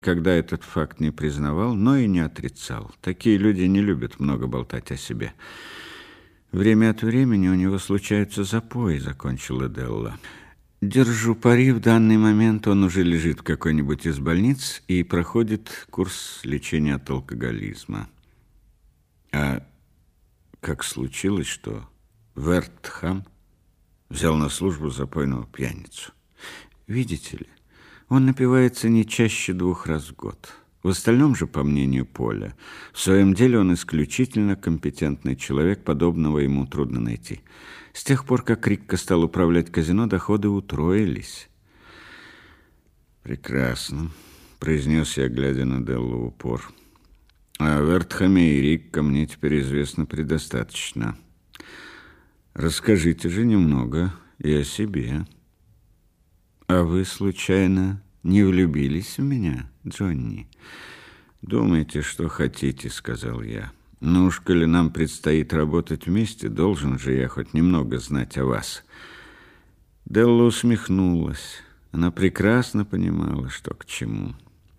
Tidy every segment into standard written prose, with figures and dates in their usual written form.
когда этот факт не признавал, но и не отрицал. Такие люди не любят много болтать о себе. Время от времени у него случаются запои, закончила Делла. Держу пари, в данный момент он уже лежит в какой-нибудь из больниц и проходит курс лечения от алкоголизма. А как случилось, что Вертхам взял на службу запойного пьяницу? Видите ли, он напивается не чаще 2 раз в год. В остальном же, по мнению Поля, в своем деле он исключительно компетентный человек, подобного ему трудно найти. С тех пор, как Рикко стал управлять казино, доходы утроились. «Прекрасно», — произнес я, глядя на Деллу в упор. «О Вертхаме и Рикко мне теперь известно предостаточно. Расскажите же немного и о себе». «А вы, случайно, не влюбились в меня, Джонни?» «Думайте, что хотите», — сказал я. «Ну уж, коли нам предстоит работать вместе, должен же я хоть немного знать о вас». Делла усмехнулась. Она прекрасно понимала, что к чему.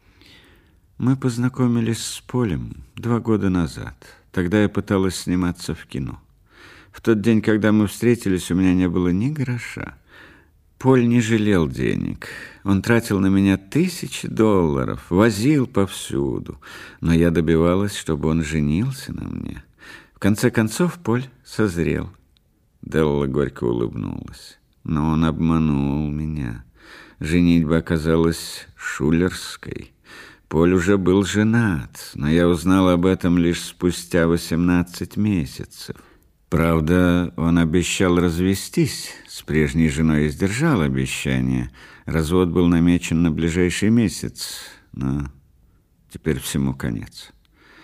«Мы познакомились с Полем 2 года назад. Тогда я пыталась сниматься в кино. В тот день, когда мы встретились, у меня не было ни гроша. Поль не жалел денег. Он тратил на меня $1000, возил повсюду. Но я добивалась, чтобы он женился на мне. В конце концов, Поль созрел». Делла горько улыбнулась. «Но он обманул меня. Женитьба оказалась шулерской. Поль уже был женат, но я узнал об этом лишь спустя 18 месяцев. Правда, он обещал развестись с прежней женой и сдержал обещание. Развод был намечен на ближайший месяц, но теперь всему конец.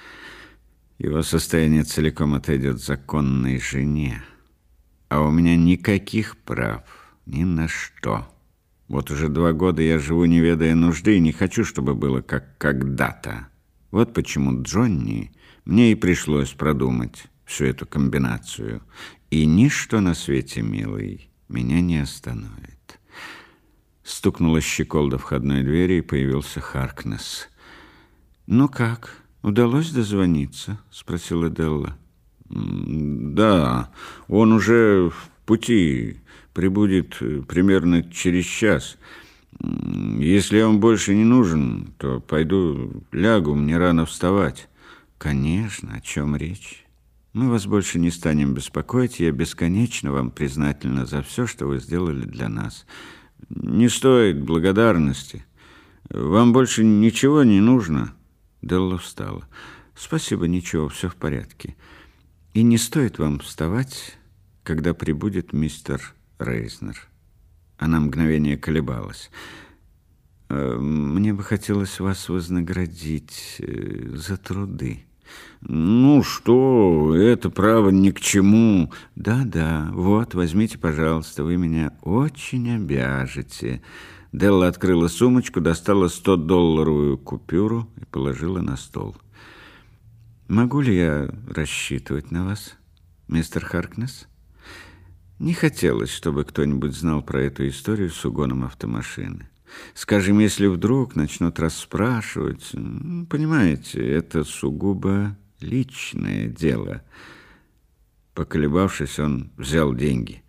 Его состояние целиком отойдет законной жене, а у меня никаких прав ни на что. Вот уже 2 года я живу, не ведая нужды, и не хочу, чтобы было как когда-то. Вот почему, Джонни, мне и пришлось продумать всю эту комбинацию. И ничто на свете, милый, меня не остановит». Стукнула щеколда входной двери, и появился Харкнесс. «Ну как, удалось дозвониться?» — спросила Делла. «Да, он уже в пути, прибудет примерно через час. Если он больше не нужен, то пойду лягу, мне рано вставать». «Конечно, о чем речь? Мы вас больше не станем беспокоить, я бесконечно вам признательна за все, что вы сделали для нас». «Не стоит благодарности. Вам больше ничего не нужно?» Делла встала. «Спасибо, ничего, все в порядке. И не стоит вам вставать, когда прибудет мистер Рейзнер». Она мгновение колебалась. «Мне бы хотелось вас вознаградить за труды». «Ну что, это право ни к чему». «Да-да, вот, возьмите, пожалуйста, вы меня очень обяжете». Делла открыла сумочку, достала $100 купюру и положила на стол. «Могу ли я рассчитывать на вас, мистер Харкнесс?» Не хотелось, чтобы кто-нибудь знал про эту историю с угоном автомашины. Скажем, если вдруг начнут расспрашивать, понимаете, это сугубо личное дело. Поколебавшись, он взял деньги.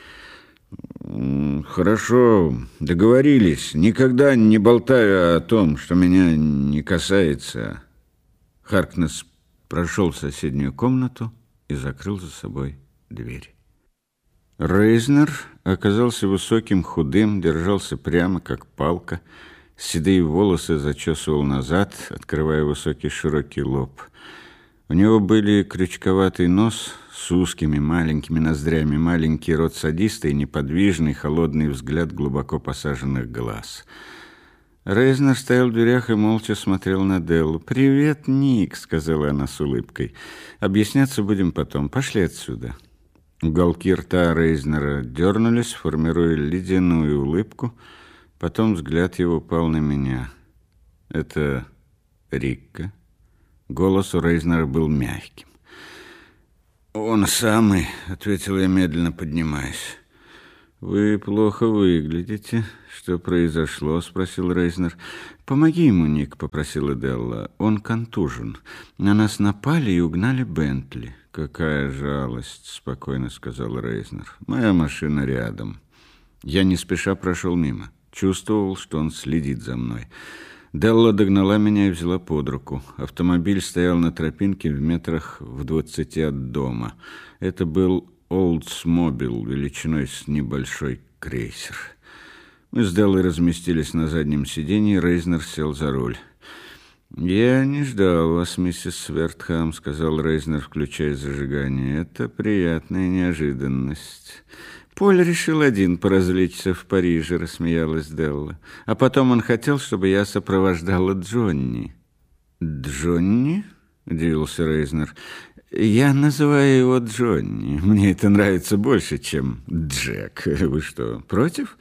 «Хорошо, договорились. Никогда не болтаю о том, что меня не касается». Харкнесс прошел в соседнюю комнату и закрыл за собой дверь. Рейзнер оказался высоким, худым, держался прямо, как палка. Седые волосы зачесывал назад, открывая высокий широкий лоб. У него были крючковатый нос с узкими маленькими ноздрями, маленький рот садиста и неподвижный, холодный взгляд глубоко посаженных глаз. Рейзнер стоял в дверях и молча смотрел на Деллу. «Привет, Ник», — сказала она с улыбкой. «Объясняться будем потом. Пошли отсюда». Уголки рта Рейзнера дернулись, формируя ледяную улыбку. Потом взгляд его упал на меня. «Это Рикко?» Голос у Рейзнера был мягким. «Он самый», — ответил я, медленно поднимаясь. «Вы плохо выглядите. Что произошло?» — спросил Рейзнер. «Помоги ему, Ник», — попросила Делла. «Он контужен. На нас напали и угнали Бентли». «Какая жалость», — спокойно сказал Рейзнер. «Моя машина рядом». Я не спеша прошел мимо. Чувствовал, что он следит за мной. Делла догнала меня и взяла под руку. Автомобиль стоял на тропинке в метрах в 20 от дома. Это был Oldsmobile величиной с небольшой крейсер. Мы с Деллой разместились на заднем сиденье, Рейзнер сел за руль. «Я не ждал вас, миссис Свертхам», — сказал Рейзнер, включая зажигание. «Это приятная неожиданность». «Поль решил один поразвлечься в Париже», — рассмеялась Делла. «А потом он хотел, чтобы я сопровождала Джонни». «Джонни?» — удивился Рейзнер. «Я называю его Джонни. Мне это нравится больше, чем Джек. Вы что, против?»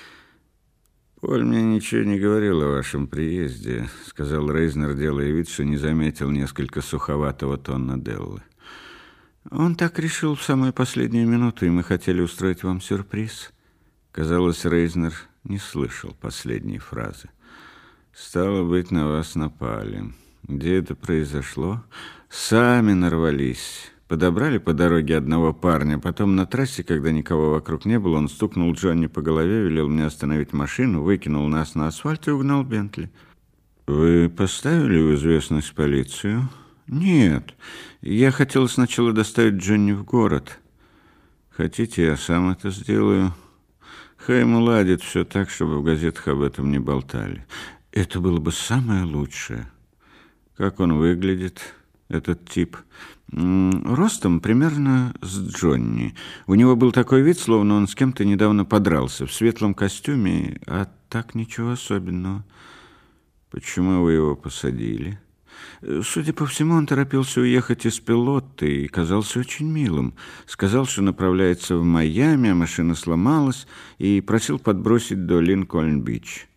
«Поль мне ничего не говорил о вашем приезде», — сказал Рейзнер, делая вид, что не заметил несколько суховатого тона Деллы. «Он так решил в самую последнюю минуту, и мы хотели устроить вам сюрприз». Казалось, Рейзнер не слышал последней фразы. «Стало быть, на вас напали. Где это произошло?» «Сами нарвались. Подобрали по дороге одного парня. Потом на трассе, когда никого вокруг не было, он стукнул Джонни по голове, велел мне остановить машину, выкинул нас на асфальт и угнал Бентли». «Вы поставили в известность полицию?» «Нет. Я хотела сначала доставить Джонни в город». «Хотите, я сам это сделаю?» «Хайм уладит все так, чтобы в газетах об этом не болтали». «Это было бы самое лучшее». «Как он выглядит, этот тип?» «Ростом примерно с Джонни. У него был такой вид, словно он с кем-то недавно подрался, в светлом костюме, а так ничего особенного». «Почему вы его посадили?» «Судя по всему, он торопился уехать из Пилотты и казался очень милым. Сказал, что направляется в Майами, а машина сломалась, и просил подбросить до Линкольн-Бич».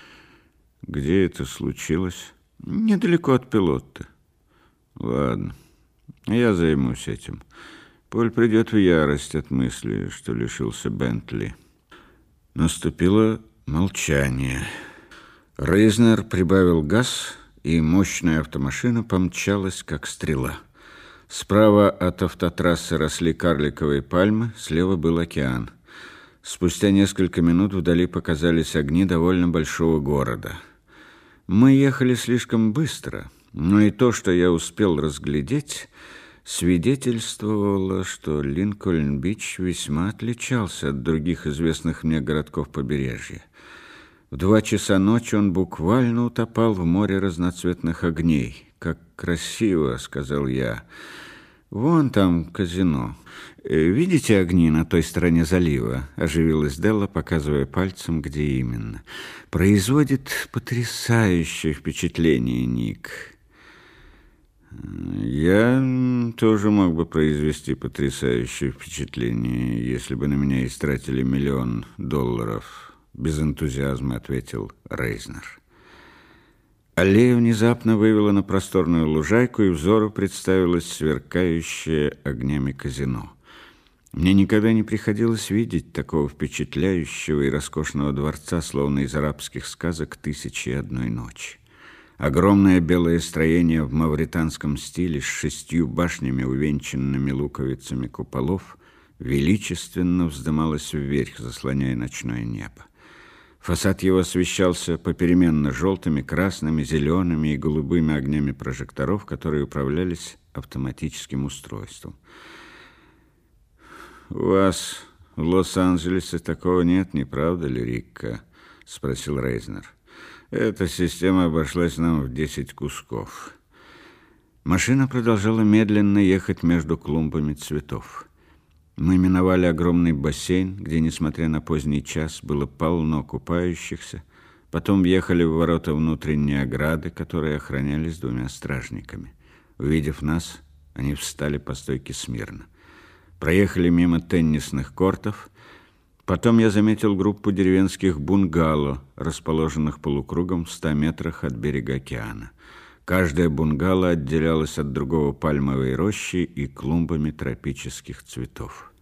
«Где это случилось?» «Недалеко от Пилотты». «Ладно, я займусь этим. Поль придет в ярость от мысли, что лишился Бентли». Наступило молчание. Рейзнер прибавил газ, и мощная автомашина помчалась, как стрела. Справа от автотрассы росли карликовые пальмы, слева был океан. Спустя несколько минут вдали показались огни довольно большого города. Мы ехали слишком быстро, но и то, что я успел разглядеть, свидетельствовало, что Линкольн-Бич весьма отличался от других известных мне городков побережья. В 2 часа ночи он буквально утопал в море разноцветных огней. «Как красиво», — сказал я. «Вон там казино. Видите огни на той стороне залива?» — оживилась Делла, показывая пальцем, где именно. «Производит потрясающее впечатление, Ник». «Я тоже мог бы произвести потрясающее впечатление, если бы на меня истратили $1 миллион». Без энтузиазма ответил Рейзнер. Аллея внезапно вывела на просторную лужайку, и взору представилось сверкающее огнями казино. Мне никогда не приходилось видеть такого впечатляющего и роскошного дворца, словно из арабских сказок «Тысячи и одной ночи». Огромное белое строение в мавританском стиле с 6 башнями, увенчанными луковицами куполов, величественно вздымалось вверх, заслоняя ночное небо. Фасад его освещался попеременно желтыми, красными, зелеными и голубыми огнями прожекторов, которые управлялись автоматическим устройством. «У вас в Лос-Анджелесе такого нет, не правда ли, Рикка?» — спросил Рейзнер. «Эта система обошлась нам в 10 кусков». Машина продолжала медленно ехать между клумбами цветов. Мы миновали огромный бассейн, где, несмотря на поздний час, было полно купающихся. Потом въехали в ворота внутренней ограды, которые охранялись 2 стражниками. Увидев нас, они встали по стойке смирно. Проехали мимо теннисных кортов. Потом я заметил группу деревенских бунгало, расположенных полукругом в 100 метрах от берега океана. Каждая бунгало отделялась от другого пальмовой рощей и клумбами тропических цветов.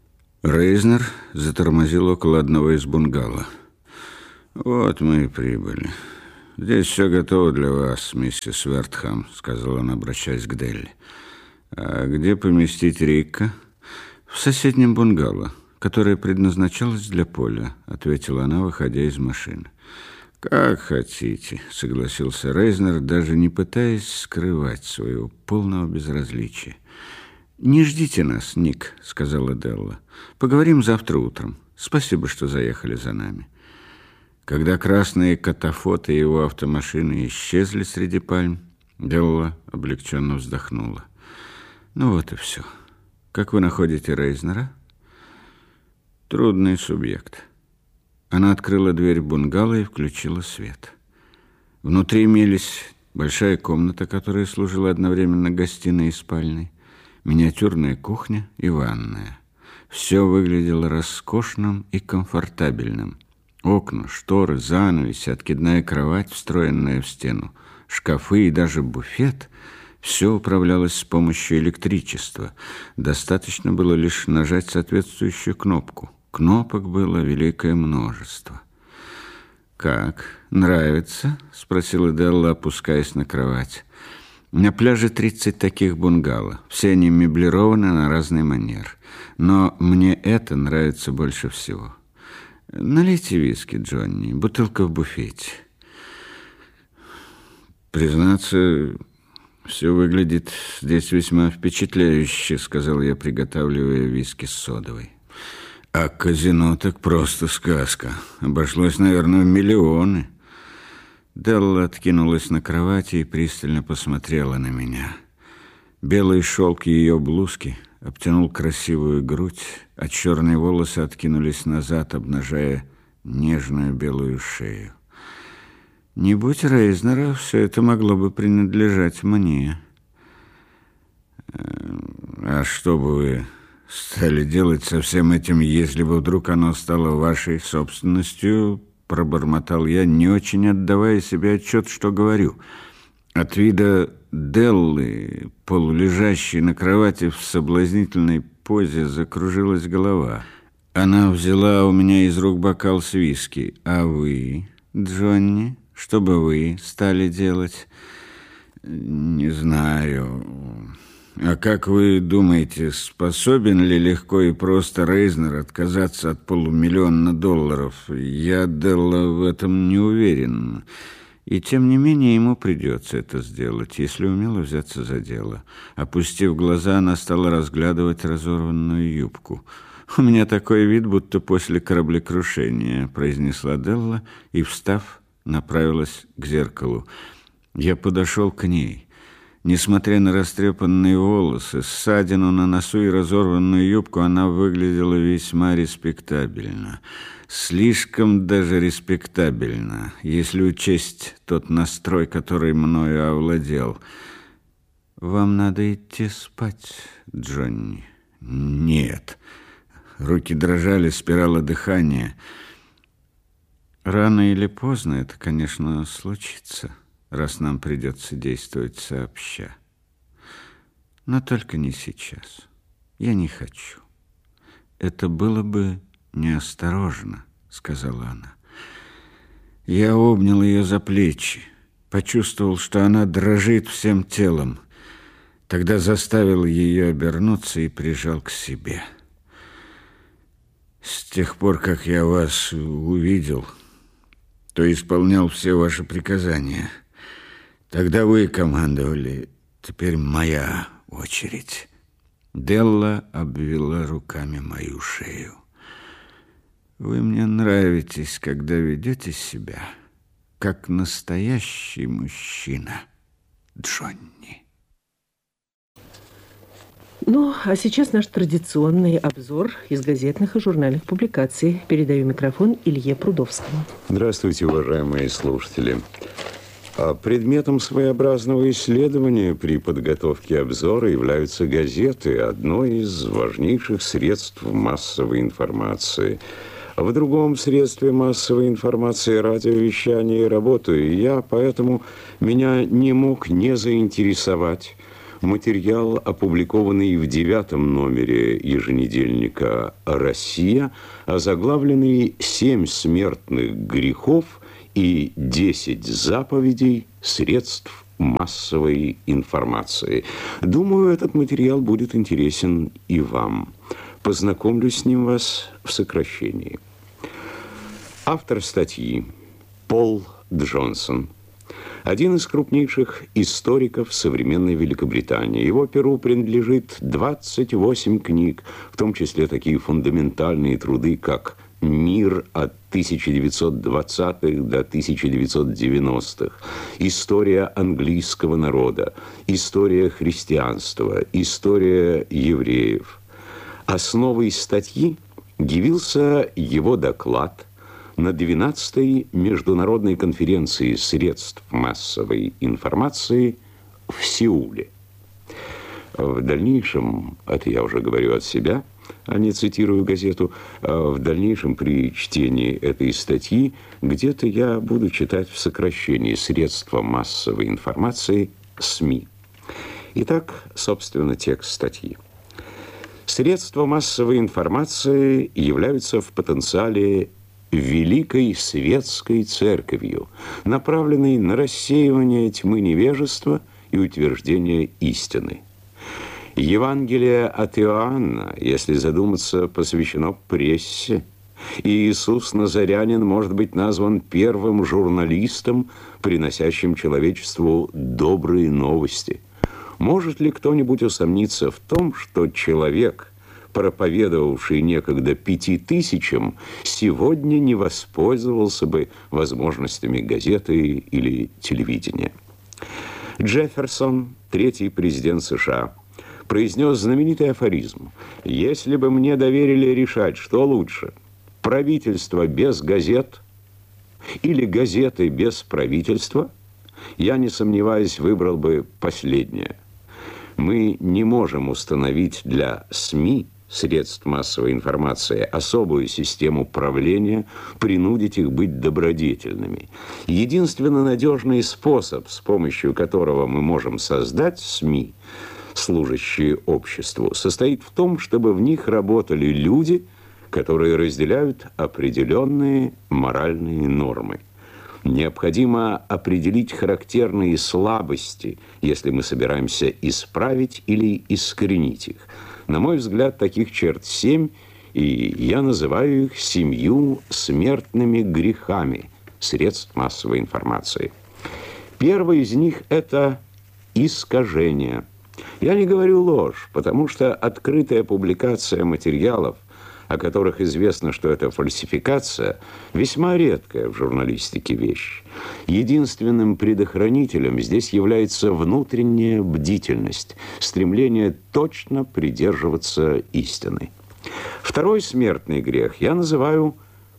Рейзнер затормозил около одного из бунгало. «Вот мы и прибыли. Здесь все готово для вас, миссис Вертхам», — сказал он, обращаясь к Делли. «А где поместить Рикка?» «В соседнем бунгало, которое предназначалось для Поля», — ответила она, выходя из машины. «Как хотите», — согласился Рейзнер, даже не пытаясь скрывать своего полного безразличия. «Не ждите нас, Ник», — сказала Делла. «Поговорим завтра утром. Спасибо, что заехали за нами». Когда красные катафоты его автомашины исчезли среди пальм, Делла облегченно вздохнула. «Ну вот и все. Как вы находите Рейзнера?» «Трудный субъект». Она открыла дверь бунгало и включила свет. Внутри имелись большая комната, которая служила одновременно гостиной и спальней, миниатюрная кухня и ванная. Все выглядело роскошным и комфортабельным. Окна, шторы, занавеси, откидная кровать, встроенная в стену, шкафы и даже буфет — все управлялось с помощью электричества. Достаточно было лишь нажать соответствующую кнопку. Кнопок было великое множество. «Как? Нравится?» — спросила Делла, опускаясь на кровать. «На пляже 30 таких бунгало. Все они меблированы на разный манер. Но мне это нравится больше всего. Налейте виски, Джонни. Бутылка в буфете». «Признаться, все выглядит здесь весьма впечатляюще», — сказал я, приготавливая виски с содовой. «А казино так просто сказка. Обошлось, наверное, в миллионы». Делла откинулась на кровати и пристально посмотрела на меня. Белый шелк ее блузки обтянул красивую грудь, а черные волосы откинулись назад, обнажая нежную белую шею. «Не будь Рейзнера, все это могло бы принадлежать мне». «А что бы вы стали делать со всем этим, если бы вдруг оно стало вашей собственностью?» — пробормотал я, не очень отдавая себе отчет, что говорю. От вида Деллы, полулежащей на кровати в соблазнительной позе, закружилась голова. Она взяла у меня из рук бокал с виски. «А вы, Джонни, что бы вы стали делать?» «Не знаю. А как вы думаете, способен ли легко и просто Рейзнер отказаться от $500 000? Я, Делла, в этом не уверен. И тем не менее ему придется это сделать, если умело взяться за дело». Опустив глаза, она стала разглядывать разорванную юбку. «У меня такой вид, будто после кораблекрушения», — произнесла Делла и, встав, направилась к зеркалу. Я подошел к ней. Несмотря на растрепанные волосы, ссадину на носу и разорванную юбку, она выглядела весьма респектабельно. Слишком даже респектабельно, если учесть тот настрой, который мною овладел. «Вам надо идти спать, Джонни». «Нет». Руки дрожали, спирала дыхания. «Рано или поздно это, конечно, случится, раз нам придется действовать сообща. Но только не сейчас. Я не хочу. Это было бы неосторожно», — сказала она. Я обнял ее за плечи, почувствовал, что она дрожит всем телом. Тогда заставил ее обернуться и прижал к себе. «С тех пор, как я вас увидел, то исполнял все ваши приказания. Тогда вы командовали, теперь моя очередь». Делла обвела руками мою шею. «Вы мне нравитесь, когда ведете себя как настоящий мужчина, Джонни». Ну, а сейчас наш традиционный обзор из газетных и журнальных публикаций. Передаю микрофон Илье Прудовскому. Здравствуйте, уважаемые слушатели. Предметом своеобразного исследования при подготовке обзора являются газеты, одно из важнейших средств массовой информации. В другом средстве массовой информации радиовещание работаю я, поэтому меня не мог не заинтересовать Материал, опубликованный в 9-м номере еженедельника «Россия», озаглавленный «7 смертных грехов и 10 заповедей средств массовой информации». Думаю, этот материал будет интересен и вам. Познакомлю с ним вас в сокращении. Автор статьи Пол Джонсон, один из крупнейших историков современной Великобритании. Его перу принадлежит 28 книг, в том числе такие фундаментальные труды, как «Мир от 1920-х до 1990-х», «История английского народа», «История христианства», «История евреев». Основой статьи явился его доклад на 12-й международной конференции средств массовой информации в Сеуле. В дальнейшем, это я уже говорю от себя, а не цитирую газету, в дальнейшем при чтении этой статьи где-то я буду читать в сокращении «Средства массовой информации» СМИ. Итак, собственно, текст статьи. Средства массовой информации являются в потенциале великой светской церковью, направленной на рассеивание тьмы невежества и утверждение истины. Евангелие от Иоанна, если задуматься, посвящено прессе, и Иисус Назарянин может быть назван первым журналистом, приносящим человечеству добрые новости. Может ли кто-нибудь усомниться в том, что человек, проповедовавший некогда 5000, сегодня не воспользовался бы возможностями газеты или телевидения? Джефферсон, третий президент США, произнес знаменитый афоризм: «Если бы мне доверили решать, что лучше, правительство без газет или газеты без правительства, я, не сомневаясь, выбрал бы последнее». Мы не можем установить для СМИ, средств массовой информации, особую систему правления, принудить их быть добродетельными. Единственно надежный способ, с помощью которого мы можем создать СМИ, служащие обществу, состоит в том, чтобы в них работали люди, которые разделяют определенные моральные нормы. Необходимо определить характерные слабости, если мы собираемся исправить или искоренить их. На мой взгляд, таких черт 7, и я называю их 7 смертными грехами средств массовой информации. Первый из них – это искажение. Я не говорю ложь, потому что открытая публикация материалов, о которых известно, что это фальсификация, весьма редкая в журналистике вещь. Единственным предохранителем здесь является внутренняя бдительность, стремление точно придерживаться истины. Второй смертный грех я называю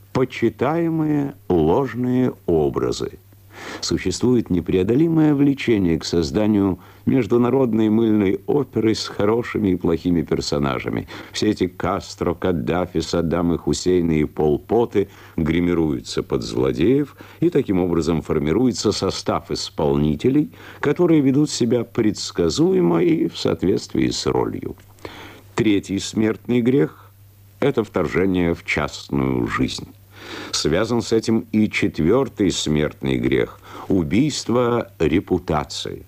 почитаемые ложные образы. Существует непреодолимое влечение к созданию международной мыльной оперы с хорошими и плохими персонажами. Все эти Кастро, Каддафи, Саддамы, Хусейны и Пол Поты гримируются под злодеев, и таким образом формируется состав исполнителей, которые ведут себя предсказуемо и в соответствии с ролью. Третий смертный грех – это вторжение в частную жизнь. Связан с этим и четвертый смертный грех – убийство репутации.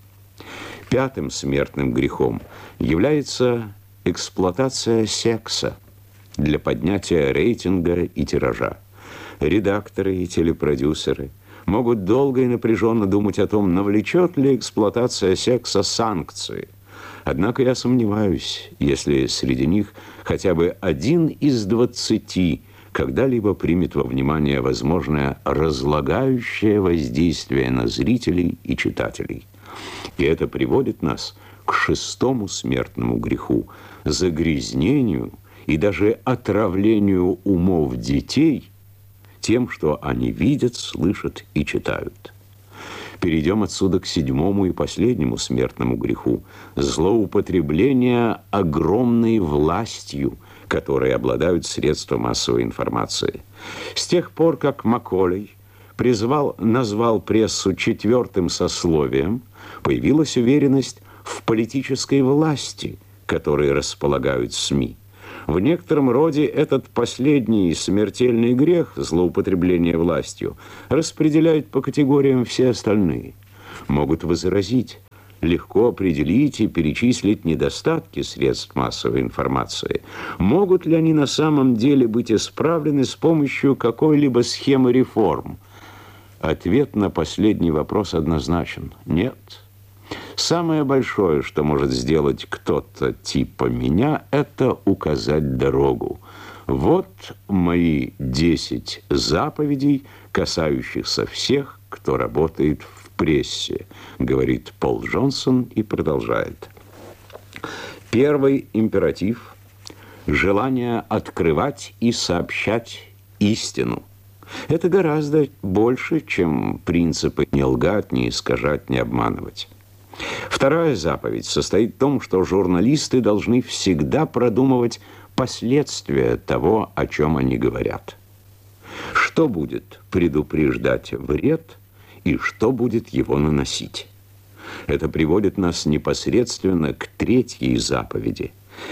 Пятым смертным грехом является эксплуатация секса для поднятия рейтинга и тиража. Редакторы и телепродюсеры могут долго и напряженно думать о том, навлечет ли эксплуатация секса санкции. Однако я сомневаюсь, если среди них хотя бы 1 из 20 когда-либо примет во внимание возможное разлагающее воздействие на зрителей и читателей. И это приводит нас к 6-му смертному греху – загрязнению и даже отравлению умов детей тем, что они видят, слышат и читают. Перейдем отсюда к 7-му и последнему смертному греху – злоупотребление огромной властью, которые обладают средства массовой информации. С тех пор, как Макколей назвал прессу 4-м сословием, появилась уверенность в политической власти, которой располагают СМИ. В некотором роде этот последний смертельный грех, злоупотребление властью, распределяют по категориям все остальные. Могут возразить, легко определить и перечислить недостатки средств массовой информации. Могут ли они на самом деле быть исправлены с помощью какой-либо схемы реформ? Ответ на последний вопрос однозначен – нет. Самое большое, что может сделать кто-то типа меня, это указать дорогу. Вот мои 10 заповедей, касающихся всех, кто работает в прессе, говорит Пол Джонсон и продолжает. Первый императив – желание открывать и сообщать истину. Это гораздо больше, чем принципы не лгать, не искажать, не обманывать. Вторая заповедь состоит в том, что журналисты должны всегда продумывать последствия того, о чем они говорят. Что будет предупреждать вред и что будет его наносить. Это приводит нас непосредственно к третьей заповеди.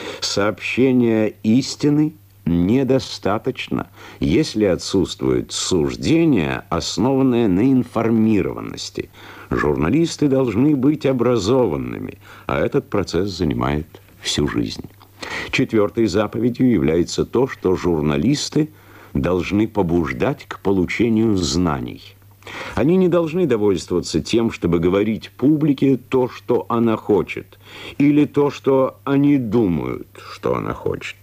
Сообщение истины недостаточно, если отсутствует суждение, основанное на информированности. Журналисты должны быть образованными, а этот процесс занимает всю жизнь. Четвертой заповедью является то, что журналисты должны побуждать к получению знаний. Они не должны довольствоваться тем, чтобы говорить публике то, что она хочет, или то, что они думают, что она хочет.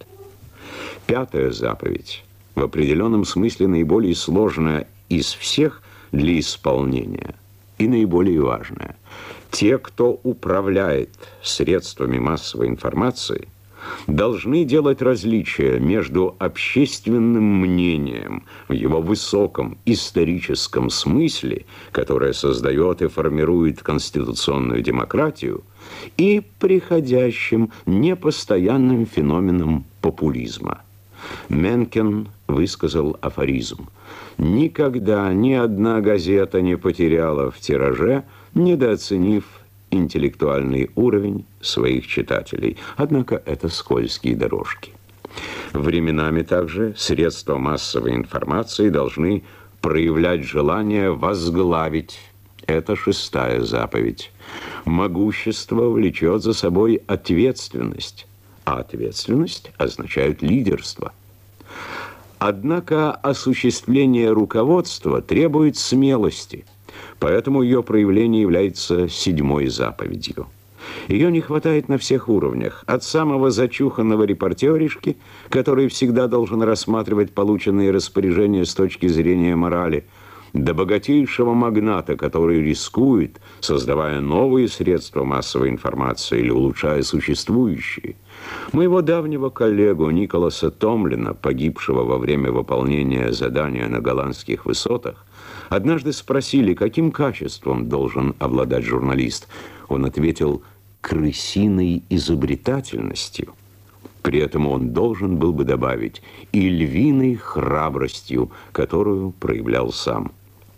Пятая заповедь, в определенном смысле наиболее сложная из всех для исполнения и наиболее важная. Те, кто управляет средствами массовой информации, должны делать различия между общественным мнением в его высоком историческом смысле, которое создает и формирует конституционную демократию, и приходящим непостоянным феноменом популизма. Менкен высказал афоризм: «Никогда ни одна газета не потеряла в тираже, недооценив интеллектуальный уровень своих читателей». Однако это скользкие дорожки. Временами также средства массовой информации должны проявлять желание возглавить. Это шестая заповедь. Могущество влечет за собой ответственность, а ответственность означает лидерство. Однако осуществление руководства требует смелости, поэтому ее проявление является седьмой заповедью. Ее не хватает на всех уровнях, от самого зачуханного репортеришки, который всегда должен рассматривать полученные распоряжения с точки зрения морали, до богатейшего магната, который рискует, создавая новые средства массовой информации или улучшая существующие. Моего давнего коллегу Николаса Томлина, погибшего во время выполнения задания на голландских высотах, однажды спросили, каким качеством должен обладать журналист. Он ответил: крысиной изобретательностью. При этом он должен был бы добавить и львиной храбростью, которую проявлял сам.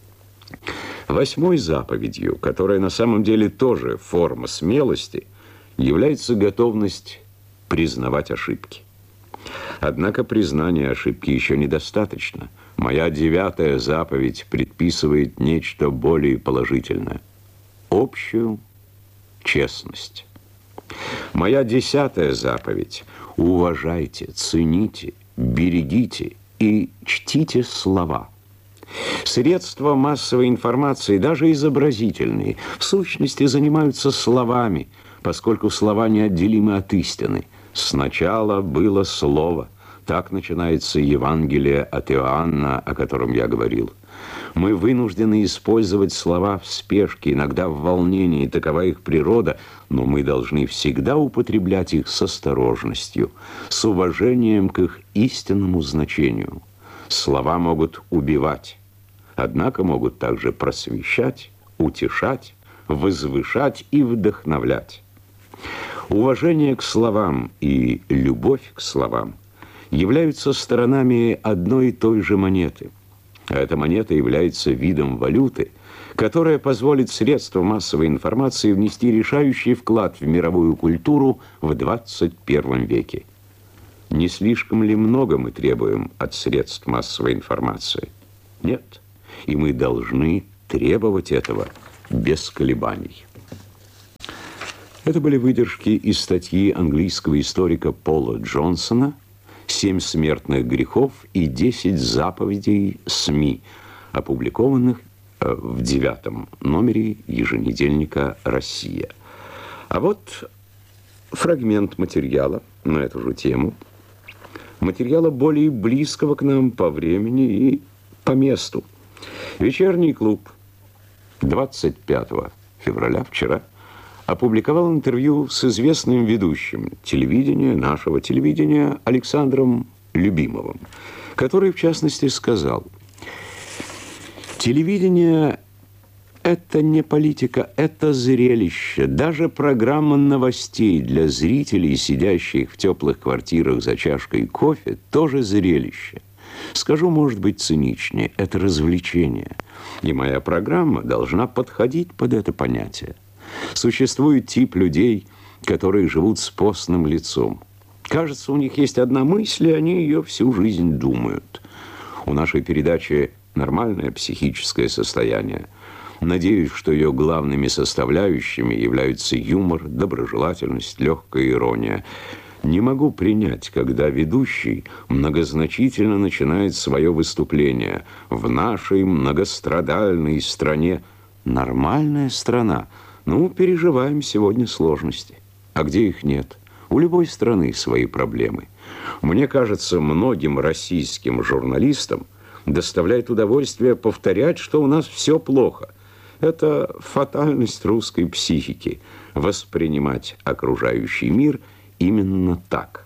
Восьмой заповедью, которая на самом деле тоже форма смелости, является готовность признавать ошибки. Однако признание ошибки еще недостаточно. Моя 9-я заповедь предписывает нечто более положительное – общую честность. Моя 10-я заповедь – уважайте, цените, берегите и чтите слова. Средства массовой информации, даже изобразительные, в сущности занимаются словами, поскольку слова неотделимы от истины. Сначала было слово. Так начинается Евангелие от Иоанна, о котором я говорил. Мы вынуждены использовать слова в спешке, иногда в волнении, такова их природа, но мы должны всегда употреблять их с осторожностью, с уважением к их истинному значению. Слова могут убивать, однако могут также просвещать, утешать, возвышать и вдохновлять. Уважение к словам и любовь к словам являются сторонами одной и той же монеты. А эта монета является видом валюты, которая позволит средствам массовой информации внести решающий вклад в мировую культуру в 21 веке. Не слишком ли много мы требуем от средств массовой информации? Нет. И мы должны требовать этого без колебаний. Это были выдержки из статьи английского историка Пола Джонсона «7 смертных грехов и 10 заповедей СМИ», опубликованных в 9 номере еженедельника «Россия». А вот фрагмент материала на эту же тему, материала более близкого к нам по времени и по месту. «Вечерний клуб» 25 февраля, вчера, опубликовал интервью с известным ведущим телевидения, нашего телевидения, Александром Любимовым, который, в частности, сказал: «Телевидение – это не политика, это зрелище. Даже программа новостей для зрителей, сидящих в теплых квартирах за чашкой кофе, тоже зрелище. Скажу, может быть, циничнее, это развлечение. И моя программа должна подходить под это понятие. Существует тип людей, которые живут с постным лицом. Кажется, у них есть одна мысль, и они ее всю жизнь думают. У нашей передачи нормальное психическое состояние. Надеюсь, что ее главными составляющими являются юмор, доброжелательность, легкая ирония. Не могу принять, когда ведущий многозначительно начинает свое выступление в нашей многострадальной стране. Нормальная страна. Ну, переживаем сегодня сложности. А где их нет? У любой страны свои проблемы. Мне кажется, многим российским журналистам доставляет удовольствие повторять, что у нас все плохо. Это фатальность русской психики – воспринимать окружающий мир именно так.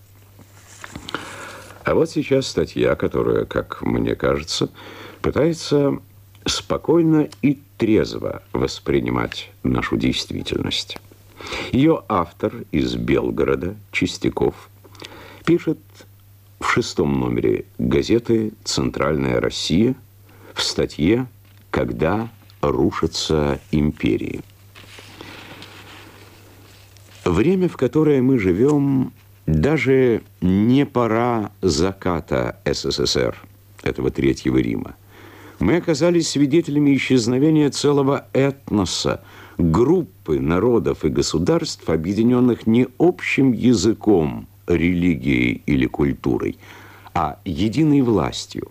А вот сейчас статья, которая, как мне кажется, пытается спокойно и трезво воспринимать нашу действительность. Ее автор из Белгорода, Чистяков, пишет в 6 номере газеты «Центральная Россия» в статье «Когда рушатся империи». Время, в которое мы живем, даже не пора заката СССР, этого Третьего Рима. Мы оказались свидетелями исчезновения целого этноса, группы народов и государств, объединенных не общим языком, религией или культурой, а единой властью.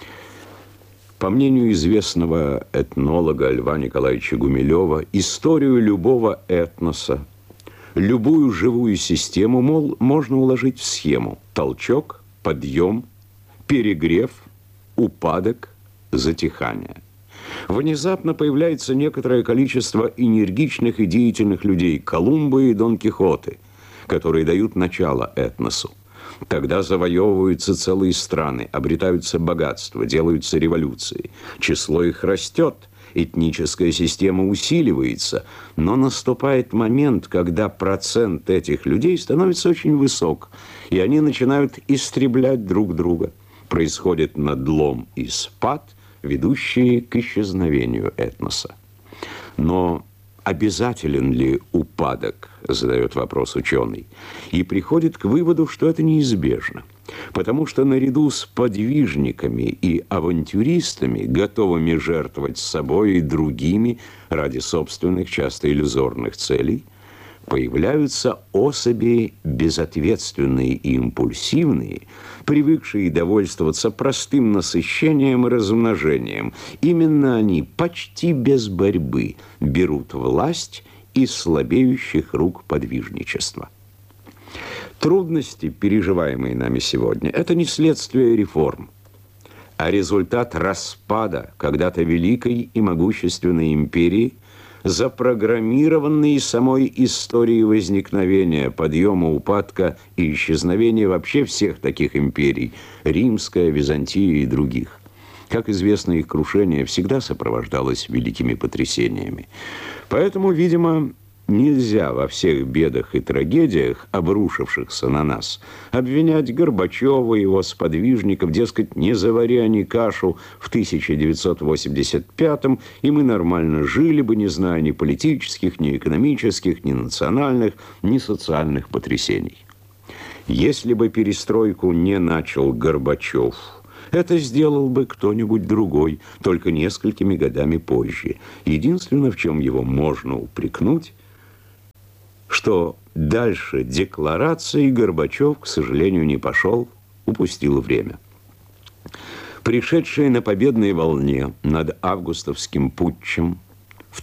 По мнению известного этнолога Льва Николаевича Гумилева, историю любого этноса, любую живую систему, можно уложить в схему: толчок, подъем, перегрев, упадок, затихание. Внезапно появляется некоторое количество энергичных и деятельных людей, Колумбы и Дон Кихоты, которые дают начало этносу. Тогда завоевываются целые страны, обретаются богатства, делаются революции. Число их растет, этническая система усиливается, но наступает момент, когда процент этих людей становится очень высок, и они начинают истреблять друг друга. Происходит надлом и спад, ведущие к исчезновению этноса. Но обязателен ли упадок, задает вопрос ученый, и приходит к выводу, что это неизбежно, потому что наряду с подвижниками и авантюристами, готовыми жертвовать собой и другими ради собственных, часто иллюзорных целей, появляются особи безответственные и импульсивные, привыкшие довольствоваться простым насыщением и размножением. Именно они почти без борьбы берут власть из слабеющих рук подвижничества. Трудности, переживаемые нами сегодня, это не следствие реформ, а результат распада когда-то великой и могущественной империи, запрограммированные самой историей возникновения, подъема, упадка и исчезновения вообще всех таких империй – Римская, Византия и других. Как известно, их крушение всегда сопровождалось великими потрясениями. Поэтому, видимо, нельзя во всех бедах и трагедиях, обрушившихся на нас, обвинять Горбачева и его сподвижников, дескать, не завари они кашу в 1985-м, и мы нормально жили бы, не зная ни политических, ни экономических, ни национальных, ни социальных потрясений. Если бы перестройку не начал Горбачев, это сделал бы кто-нибудь другой, только несколькими годами позже. Единственное, в чем его можно упрекнуть, что дальше декларации Горбачев, к сожалению, не пошел, упустил время. Пришедшие на победной волне над августовским путчем в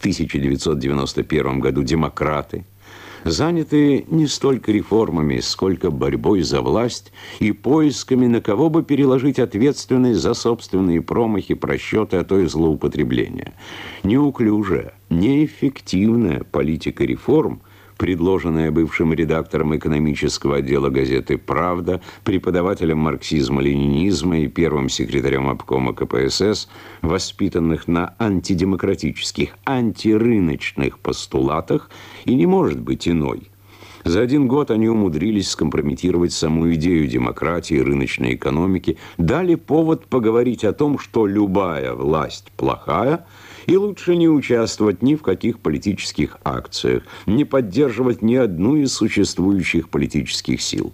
1991 году демократы заняты не столько реформами, сколько борьбой за власть и поисками, на кого бы переложить ответственность за собственные промахи, просчеты, а то и злоупотребления. Неуклюжая, неэффективная политика реформ, предложенная бывшим редактором экономического отдела газеты «Правда», преподавателем марксизма-ленинизма и первым секретарем обкома КПСС, воспитанных на антидемократических, антирыночных постулатах, и не может быть иной. За один год они умудрились скомпрометировать саму идею демократии и рыночной экономики, дали повод поговорить о том, что любая власть плохая, и лучше не участвовать ни в каких политических акциях, не поддерживать ни одну из существующих политических сил.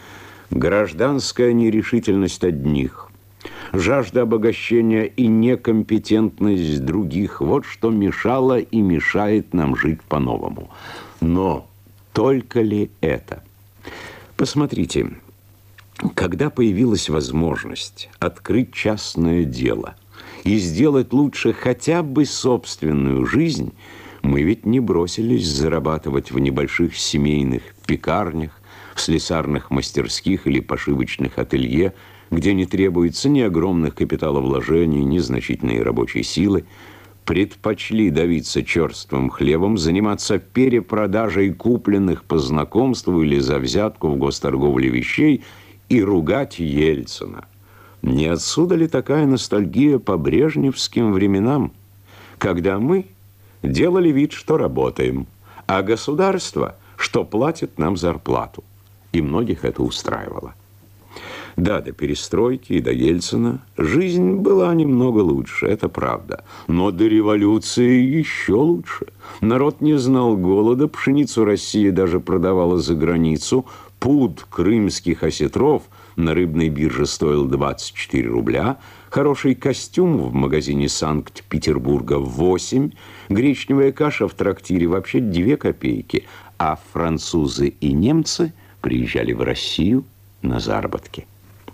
Гражданская нерешительность одних, жажда обогащения и некомпетентность других – вот что мешало и мешает нам жить по-новому. Но только ли это? Посмотрите, когда появилась возможность открыть частное дело и сделать лучше хотя бы собственную жизнь, мы ведь не бросились зарабатывать в небольших семейных пекарнях, в слесарных мастерских или пошивочных ателье, где не требуется ни огромных капиталовложений, ни значительной рабочей силы. Предпочли давиться черствым хлебом, заниматься перепродажей купленных по знакомству или за взятку в госторговле вещей и ругать Ельцина. Не отсюда ли такая ностальгия по брежневским временам, когда мы делали вид, что работаем, а государство, что платит нам зарплату? И многих это устраивало. Да, до перестройки и до Ельцина жизнь была немного лучше, это правда. Но до революции еще лучше. Народ не знал голода, пшеницу Россия даже продавала за границу, пуд крымских осетров на рыбной бирже стоил 24 рубля, хороший костюм в магазине Санкт-Петербурга 8, гречневая каша в трактире вообще 2 копейки, а французы и немцы приезжали в Россию на заработки.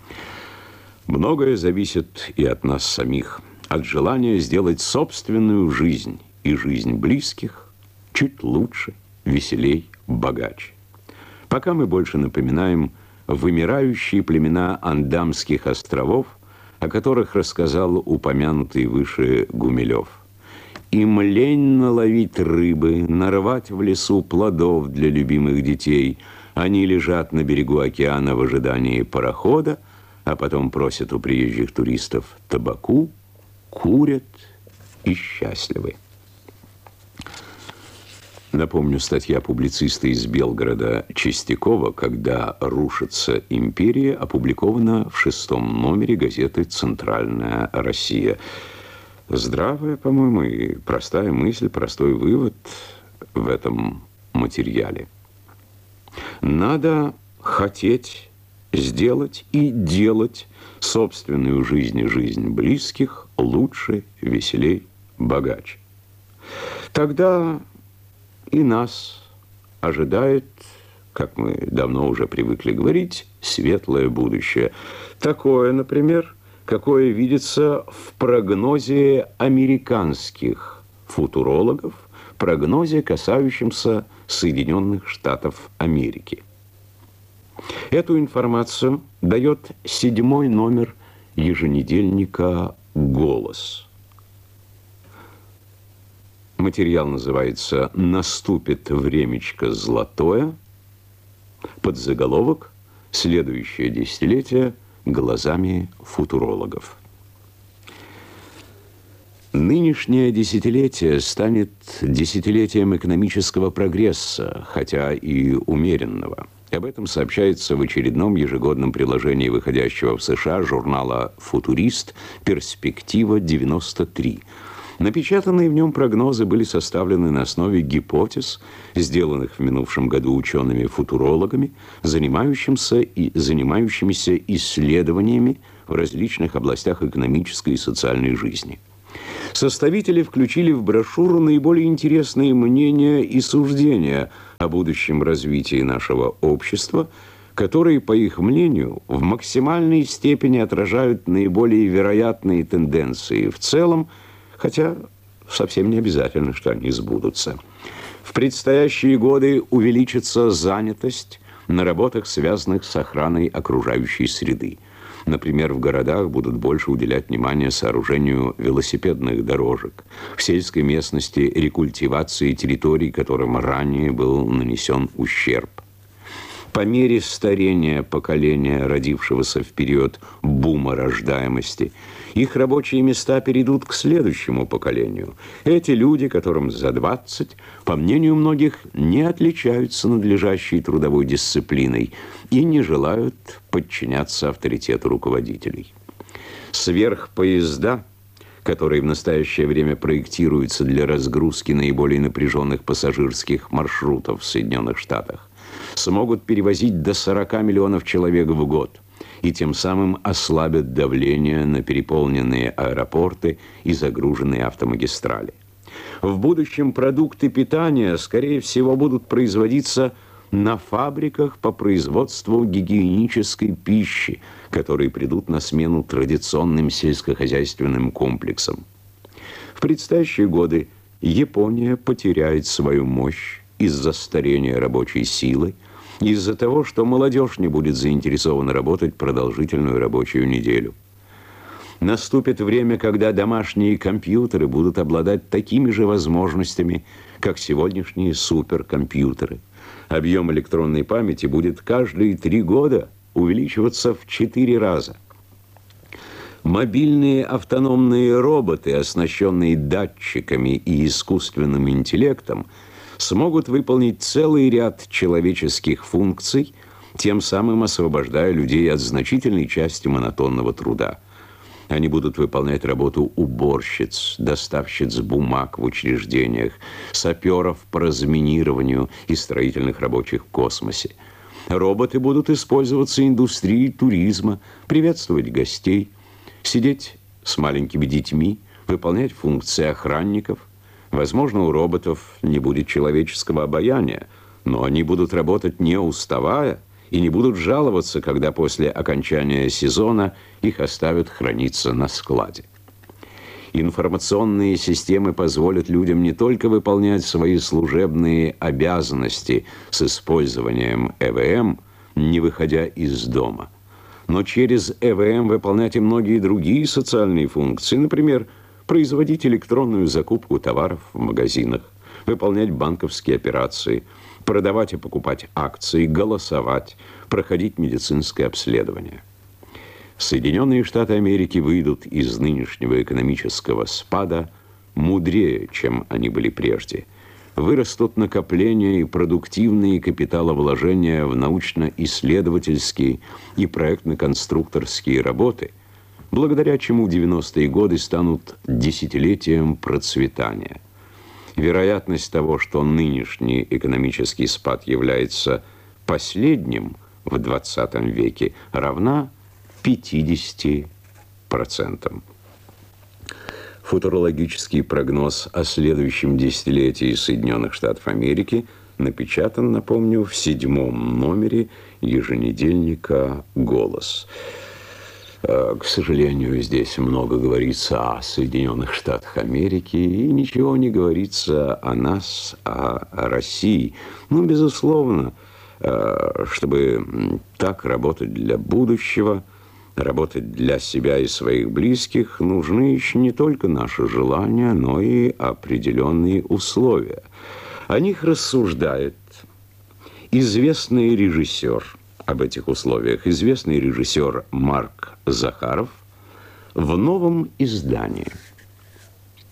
Многое зависит и от нас самих, от желания сделать собственную жизнь и жизнь близких чуть лучше, веселей, богаче. Пока мы больше напоминаем вымирающие племена Андамских островов, о которых рассказал упомянутый выше Гумилев. Им лень наловить рыбы, нарвать в лесу плодов для любимых детей. Они лежат на берегу океана в ожидании парохода, а потом просят у приезжих туристов табаку, курят и счастливы. Напомню, статья публициста из Белгорода Чистякова «Когда рушится империя» опубликована в 6-м номере газеты «Центральная Россия». Здравая, по-моему, и простая мысль, простой вывод в этом материале. Надо хотеть сделать и делать собственную жизнь и жизнь близких лучше, веселей, богаче. Тогда и нас ожидает, как мы давно уже привыкли говорить, светлое будущее. Такое, например, какое видится в прогнозе американских футурологов, прогнозе, касающемся Соединенных Штатов Америки. Эту информацию дает 7-й номер еженедельника «Голос». Материал называется «Наступит времечко золотое». Подзаголовок «Следующее десятилетие глазами футурологов». Нынешнее десятилетие станет десятилетием экономического прогресса, хотя и умеренного. Об этом сообщается в очередном ежегодном приложении выходящего в США журнала «Футурист. Перспектива-93». Напечатанные в нем прогнозы были составлены на основе гипотез, сделанных в минувшем году учеными-футурологами, занимающимися исследованиями в различных областях экономической и социальной жизни. Составители включили в брошюру наиболее интересные мнения и суждения о будущем развитии нашего общества, которые, по их мнению, в максимальной степени отражают наиболее вероятные тенденции в целом, хотя совсем не обязательно, что они сбудутся. В предстоящие годы увеличится занятость на работах, связанных с охраной окружающей среды. Например, в городах будут больше уделять внимание сооружению велосипедных дорожек, в сельской местности рекультивации территорий, которым ранее был нанесен ущерб. По мере старения поколения, родившегося в период бума рождаемости, их рабочие места перейдут к следующему поколению. Эти люди, которым за 20, по мнению многих, не отличаются надлежащей трудовой дисциплиной и не желают подчиняться авторитету руководителей. Сверхпоезда, которые в настоящее время проектируются для разгрузки наиболее напряженных пассажирских маршрутов в Соединенных Штатах, смогут перевозить до 40 миллионов человек в год и тем самым ослабят давление на переполненные аэропорты и загруженные автомагистрали. В будущем продукты питания, скорее всего, будут производиться на фабриках по производству гигиенической пищи, которые придут на смену традиционным сельскохозяйственным комплексам. В предстоящие годы Япония потеряет свою мощь из-за старения рабочей силы, из-за того, что молодежь не будет заинтересована работать продолжительную рабочую неделю. Наступит время, когда домашние компьютеры будут обладать такими же возможностями, как сегодняшние суперкомпьютеры. Объем электронной памяти будет каждые 3 года увеличиваться в 4 раза. Мобильные автономные роботы, оснащенные датчиками и искусственным интеллектом, смогут выполнить целый ряд человеческих функций, тем самым освобождая людей от значительной части монотонного труда. Они будут выполнять работу уборщиц, доставщиц бумаг в учреждениях, саперов по разминированию и строительных рабочих в космосе. Роботы будут использоваться индустрией туризма, приветствовать гостей, сидеть с маленькими детьми, выполнять функции охранников. Возможно, у роботов не будет человеческого обаяния, но они будут работать не уставая и не будут жаловаться, когда после окончания сезона их оставят храниться на складе. Информационные системы позволят людям не только выполнять свои служебные обязанности с использованием ЭВМ, не выходя из дома, но через ЭВМ выполнять и многие другие социальные функции, например, производить электронную закупку товаров в магазинах, выполнять банковские операции, продавать и покупать акции, голосовать, проходить медицинское обследование. Соединенные Штаты Америки выйдут из нынешнего экономического спада мудрее, чем они были прежде. Вырастут накопления и продуктивные капиталовложения в научно-исследовательские и проектно-конструкторские работы, благодаря чему 90-е годы станут десятилетием процветания. Вероятность того, что нынешний экономический спад является последним в 20 веке, равна 50%. Футурологический прогноз о следующем десятилетии Соединенных Штатов Америки напечатан, напомню, в 7-м номере еженедельника «Голос». К сожалению, здесь много говорится о Соединенных Штатах Америки, и ничего не говорится о нас, о России. Ну, безусловно, чтобы так работать для будущего, работать для себя и своих близких, нужны еще не только наши желания, но и определенные условия. О них рассуждает известный режиссер. Об этих условиях известный режиссер Марк Захаров в новом издании.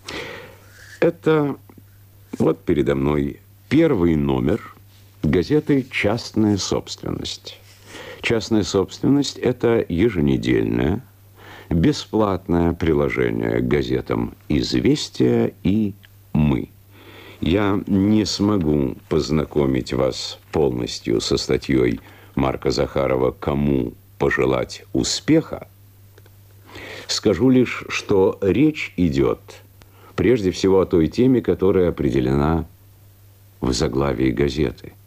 Это вот передо мной первый номер газеты «Частная собственность». «Частная собственность» – это еженедельное, бесплатное приложение к газетам «Известия» и «Мы». Я не смогу познакомить вас полностью со статьей Марка Захарова «Кому пожелать успеха». Скажу лишь, что речь идет прежде всего о той теме, которая определена в заглавии газеты.